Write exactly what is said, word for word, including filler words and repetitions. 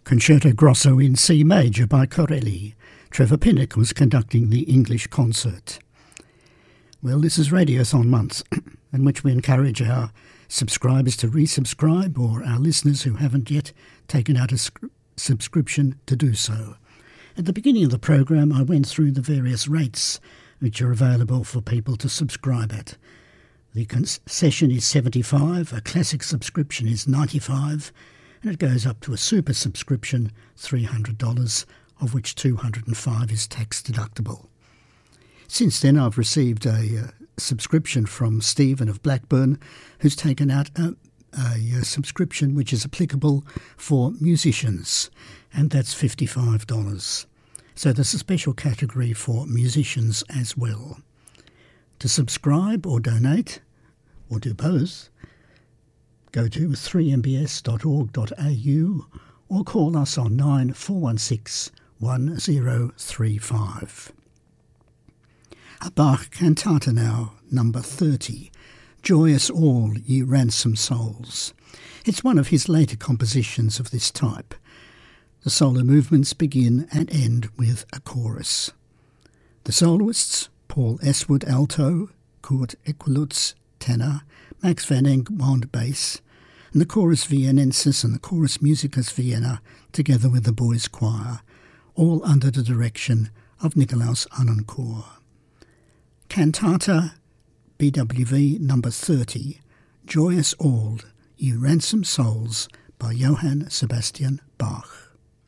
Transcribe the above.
Concerto Grosso in C major by Corelli. Trevor Pinnock was conducting the English concert. Well, this is Radiothon month, in which we encourage our subscribers to resubscribe, or our listeners who haven't yet taken out a sc- subscription to do so. At the beginning of the program, I went through the various rates which are available for people to subscribe at. The concession is seventy-five dollars, a classic subscription is ninety-five dollars, and it goes up to a super subscription, three hundred dollars, of which two hundred five dollars is tax deductible. Since then, I've received a uh, subscription from Stephen of Blackburn, who's taken out a, a, a subscription which is applicable for musicians, and that's fifty-five dollars. So there's a special category for musicians as well. To subscribe or donate, or do both, go to three m b s dot org dot a u or call us on nine four one six one zero three five. A Bach cantata now, number thirty, Joyous All Ye Ransomed Souls. It's one of his later compositions of this type. The solo movements begin and end with a chorus. The soloists, Paul Eswood alto, Kurt Equilutz tenor, Max van Egmond bass, and the chorus vienensis and the chorus musicus Vienna, together with the boys' choir, all under the direction of Nikolaus Annenkoor. Cantata B W V number thirty, Joyous All Ye Ransomed Souls by Johann Sebastian Bach.